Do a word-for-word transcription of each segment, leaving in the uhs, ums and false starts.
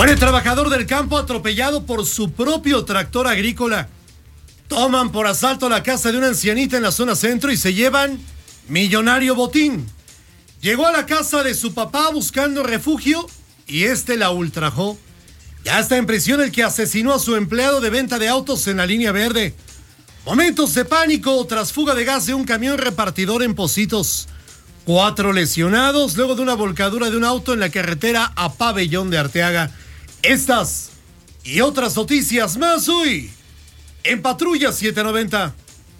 Muere trabajador del campo atropellado por su propio tractor agrícola. Toman por asalto la casa de una ancianita en la zona centro y se llevan millonario botín. Llegó a la casa de su papá buscando refugio y este la ultrajó. Ya está en prisión el que asesinó a su empleado de venta de autos en la línea verde. Momentos de pánico tras fuga de gas de un camión repartidor en Pocitos. Cuatro lesionados luego de una volcadura de un auto en la carretera a Pabellón de Arteaga. Estas y otras noticias más hoy en Patrulla setecientos noventa.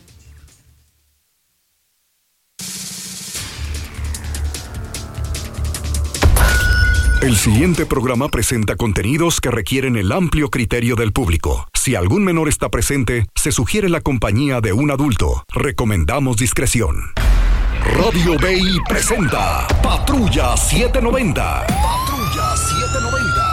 El siguiente programa presenta contenidos que requieren el amplio criterio del público. Si algún menor está presente, se sugiere la compañía de un adulto. Recomendamos discreción. Radio B I presenta Patrulla setecientos noventa. Patrulla setecientos noventa.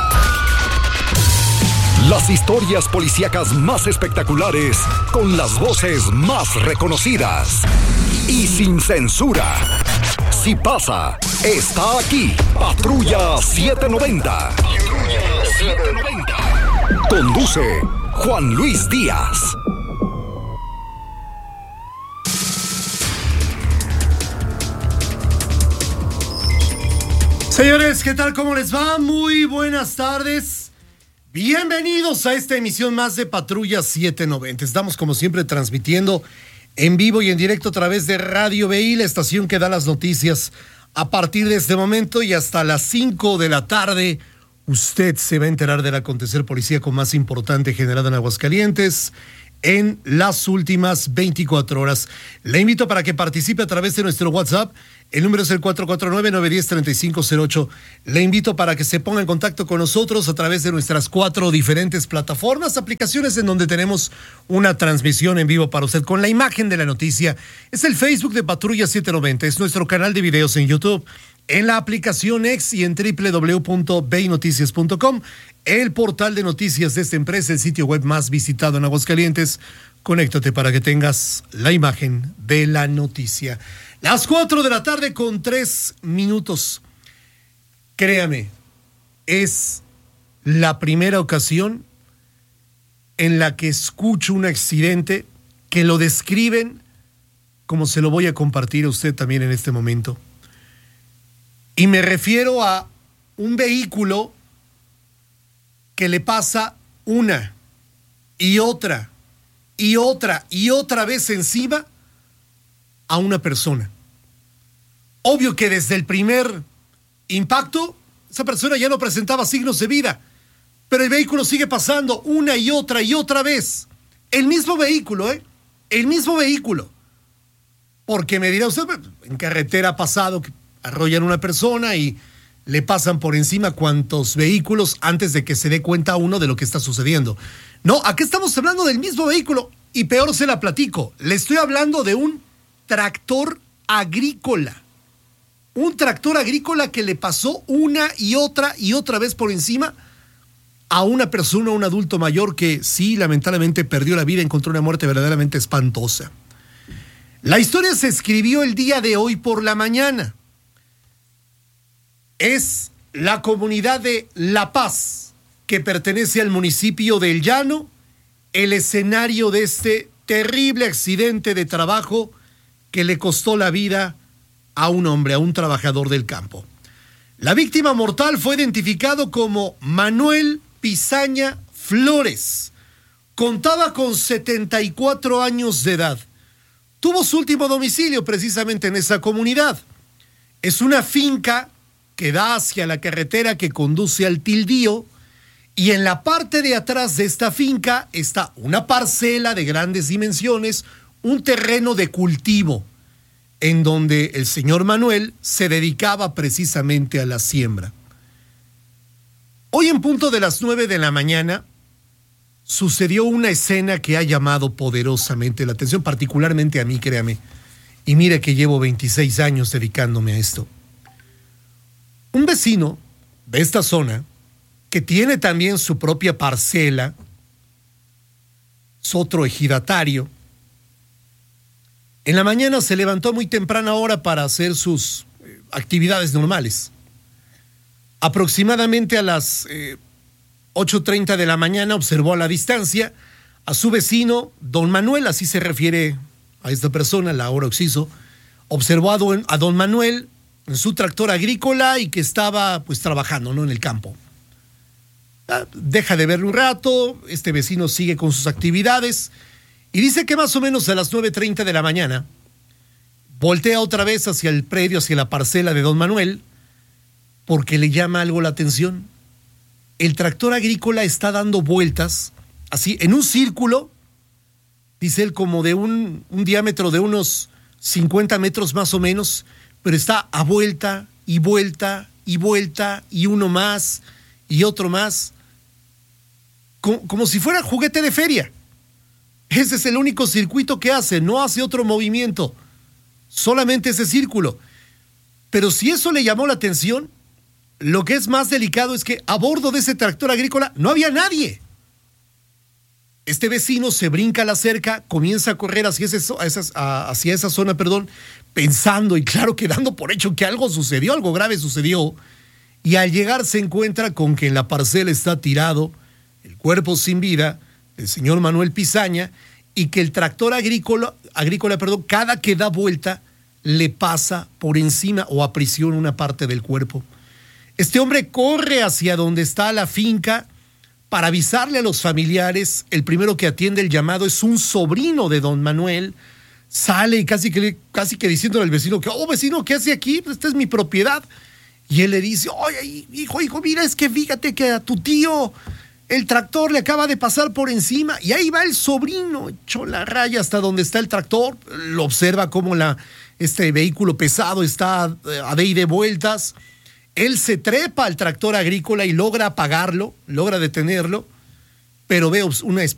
Las historias policíacas más espectaculares, con las voces más reconocidas y sin censura. Si pasa, está aquí. Patrulla setecientos noventa. Patrulla setecientos noventa. Conduce Juan Luis Díaz. Señores, ¿qué tal? ¿Cómo les va? Muy buenas tardes. Bienvenidos a esta emisión más de Patrulla setecientos noventa. Estamos como siempre transmitiendo en vivo y en directo a través de Radio B I, la estación que da las noticias. A partir de este momento y hasta las cinco de la tarde, usted se va a enterar del acontecer policíaco más importante generado en Aguascalientes en las últimas veinticuatro horas. Le invito para que participe a través de nuestro WhatsApp. El número es el cuatro cuatro nueve, nueve uno cero, tres cinco cero ocho. Le invito para que se ponga en contacto con nosotros a través de nuestras cuatro diferentes plataformas, aplicaciones en donde tenemos una transmisión en vivo para usted con la imagen de la noticia. Es el Facebook de Patrulla setecientos noventa, es nuestro canal de videos en YouTube, en la aplicación X y en doble u doble u doble u punto b i noticias punto com, el portal de noticias de esta empresa, el sitio web más visitado en Aguascalientes. Conéctate para que tengas la imagen de la noticia. Las cuatro de la tarde con tres minutos. Créame, es la primera ocasión en la que escucho un accidente que lo describen como se lo voy a compartir a usted también en este momento. Y me refiero a un vehículo que le pasa una y otra y otra y otra vez encima a una persona. Obvio que desde el primer impacto, esa persona ya no presentaba signos de vida, pero el vehículo sigue pasando una y otra y otra vez. El mismo vehículo, ¿eh? El mismo vehículo. Porque me dirá usted, en carretera ha pasado que arrollan a una persona y le pasan por encima cuantos vehículos antes de que se dé cuenta uno de lo que está sucediendo. No, aquí estamos hablando del mismo vehículo y peor se la platico. Le estoy hablando de un tractor agrícola. Un tractor agrícola que le pasó una y otra y otra vez por encima a una persona, un adulto mayor que sí, lamentablemente perdió la vida, encontró una muerte verdaderamente espantosa. La historia se escribió el día de hoy por la mañana. Es la comunidad de La Paz, que pertenece al municipio de El Llano, el escenario de este terrible accidente de trabajo que le costó la vida a un hombre, a un trabajador del campo. La víctima mortal fue identificado como Manuel Pizaña Flores. Contaba con setenta y cuatro años de edad. Tuvo su último domicilio precisamente en esa comunidad. Es una finca que da hacia la carretera que conduce al Tildío, y en la parte de atrás de esta finca está una parcela de grandes dimensiones, un terreno de cultivo, en donde el señor Manuel se dedicaba precisamente a la siembra. Hoy en punto de las nueve de la mañana sucedió una escena que ha llamado poderosamente la atención, particularmente a mí, créame, y mire que llevo veintiséis años dedicándome a esto. Un vecino de esta zona, que tiene también su propia parcela, es otro ejidatario, en la mañana se levantó muy temprana hora para hacer sus eh, actividades normales. Aproximadamente a las eh, ocho treinta de la mañana observó a la distancia a su vecino, don Manuel, así se refiere a esta persona, Laura Oxiso, observó a don, a don Manuel en su tractor agrícola y que estaba pues trabajando, ¿no?, en el campo. Deja de verlo un rato, este vecino sigue con sus actividades y dice que más o menos a las nueve treinta de la mañana voltea otra vez hacia el predio, hacia la parcela de don Manuel, porque le llama algo la atención. El tractor agrícola está dando vueltas, así, en un círculo, dice él, como de un, un diámetro de unos cincuenta metros más o menos, pero está a vuelta y vuelta y vuelta y uno más y otro más, como, como si fuera juguete de feria. Ese es el único circuito que hace, no hace otro movimiento, solamente ese círculo. Pero si eso le llamó la atención, lo que es más delicado es que a bordo de ese tractor agrícola no había nadie. Este vecino se brinca a la cerca, comienza a correr hacia, ese, hacia esa zona, perdón, pensando y claro que dando por hecho que algo sucedió, algo grave sucedió, y al llegar se encuentra con que en la parcela está tirado el cuerpo sin vida del señor Manuel Pizaña y que el tractor agrícola, agrícola, perdón, cada que da vuelta le pasa por encima o aprisiona una parte del cuerpo. Este hombre corre hacia donde está la finca para avisarle a los familiares. El primero que atiende el llamado es un sobrino de don Manuel. Sale y casi que, casi que diciéndole al vecino que, oh, vecino, ¿qué hace aquí? Pues esta es mi propiedad. Y él le dice, oye, hijo, hijo, mira, es que fíjate que a tu tío el tractor le acaba de pasar por encima. Y ahí va el sobrino, echó la raya hasta donde está el tractor. Lo observa como la, este vehículo pesado está a de y de vueltas. Él se trepa al tractor agrícola y logra apagarlo, logra detenerlo, pero ve una